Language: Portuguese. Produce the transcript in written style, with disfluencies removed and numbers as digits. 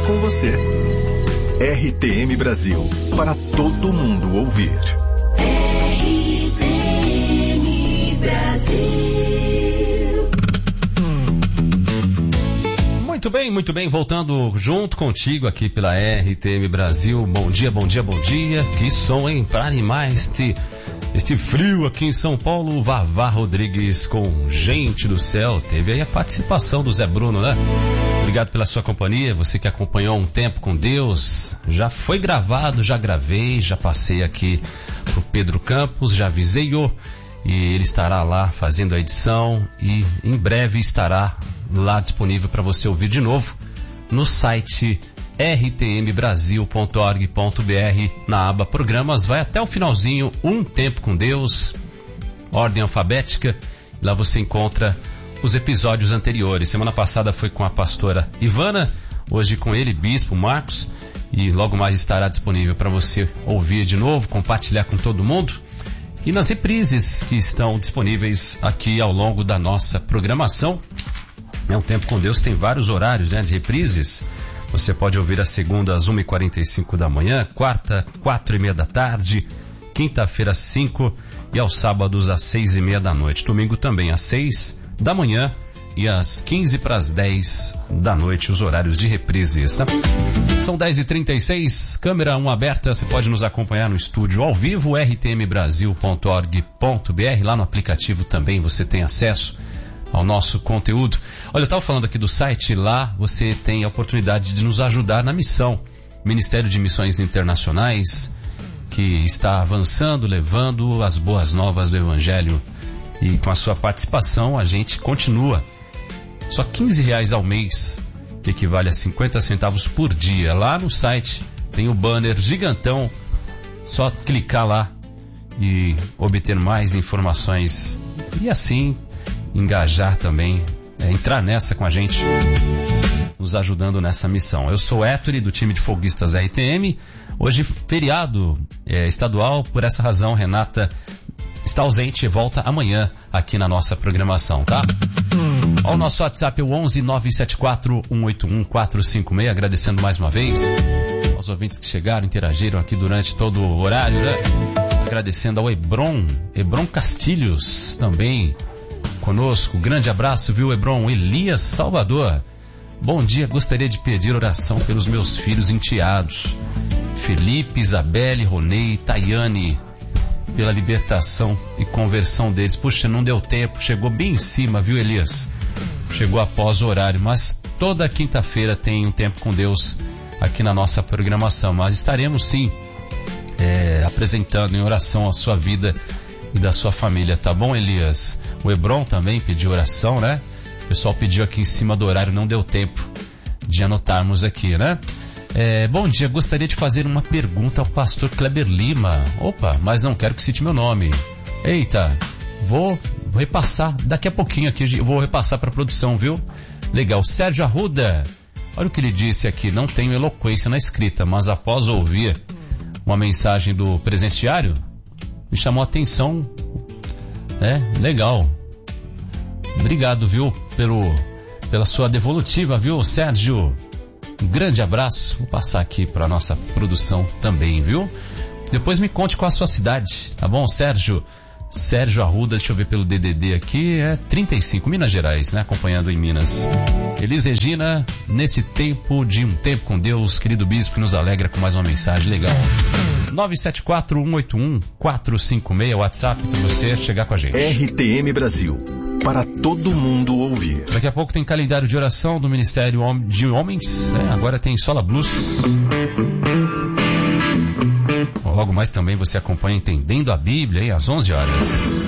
com você. RTM Brasil, para todo mundo ouvir. RTM Brasil. Muito bem, voltando junto contigo aqui pela RTM Brasil. Bom dia. Que som, hein? Para animar este frio aqui em São Paulo. Vavá Rodrigues com Gente do Céu. Teve aí a participação do Zé Bruno, né? Obrigado pela sua companhia, você que acompanhou Um Tempo com Deus. Já foi gravado, já gravei, já passei aqui pro Pedro Campos, já avisei-o. E ele estará lá fazendo a edição e em breve estará lá disponível para você ouvir de novo no site rtmbrasil.org.br, na aba Programas. Vai até o finalzinho, Um Tempo com Deus, ordem alfabética. Lá você encontra os episódios anteriores. Semana passada foi com a pastora Ivana, hoje com ele, Bispo Marcos, e logo mais estará disponível para você ouvir de novo, compartilhar com todo mundo. E nas reprises que estão disponíveis aqui ao longo da nossa programação. Um Tempo com Deus tem vários horários, né, de reprises. Você pode ouvir a segunda às 1h45 da manhã, quarta, 4h30 da tarde, quinta-feira às 5 e aos sábados às 6h30 da noite. Domingo também às 6 da manhã e às 15 para as 10 da noite, os horários de reprises, tá? São 10h36, câmera 1 aberta, você pode nos acompanhar no estúdio ao vivo, rtmbrasil.org.br, lá no aplicativo também você tem acesso ao nosso conteúdo. Olha, eu estava falando aqui do site, lá você tem a oportunidade de nos ajudar na missão, Ministério de Missões Internacionais, que está avançando, levando as boas novas do Evangelho, e com a sua participação a gente continua. Só R$15 ao mês, que equivale a 50 centavos por dia. Lá no site tem o banner gigantão, só clicar lá e obter mais informações e assim engajar também, entrar nessa com a gente, nos ajudando nessa missão. Eu sou Héctor, do time de folguistas RTM. Hoje feriado estadual, por essa razão Renata está ausente e volta amanhã aqui na nossa programação, tá? O nosso WhatsApp é o 11 974 181 456, agradecendo mais uma vez aos ouvintes que chegaram, interagiram aqui durante todo o horário, né? Agradecendo ao Hebron Castilhos também conosco, grande abraço, viu, Hebron? Elias Salvador, bom dia, gostaria de pedir oração pelos meus filhos enteados, Felipe, Isabelle, Ronei, Tayane, pela libertação e conversão deles. Puxa, não deu tempo, chegou bem em cima, viu, Elias? Chegou após o horário, mas toda quinta-feira tem Um Tempo com Deus aqui na nossa programação, mas estaremos sim apresentando em oração a sua vida e da sua família, tá bom, Elias? O Hebron também pediu oração, né? O pessoal pediu aqui em cima do horário, não deu tempo de anotarmos aqui, né? Bom dia, gostaria de fazer uma pergunta ao pastor Kleber Lima. Opa, mas não quero que cite meu nome. Eita, vou repassar daqui a pouquinho aqui, vou repassar para a produção, viu? Legal, Sérgio Arruda, olha o que ele disse aqui, não tenho eloquência na escrita, mas após ouvir uma mensagem do presenciário, me chamou a atenção, legal. Obrigado, viu, pela sua devolutiva, viu, Sérgio? Um grande abraço, vou passar aqui para nossa produção também, viu? Depois me conte qual a sua cidade, tá bom, Sérgio Arruda, deixa eu ver pelo DDD aqui, 35, Minas Gerais, né? Acompanhando em Minas. Elis Regina, nesse tempo de Um Tempo com Deus, querido bispo, que nos alegra com mais uma mensagem legal. 974-181-456, WhatsApp para você chegar com a gente. RTM Brasil, para todo mundo ouvir. Daqui a pouco tem calendário de oração do Ministério de Homens, agora tem Sola Blues. Logo mais também você acompanha Entendendo a Bíblia, às 11 horas.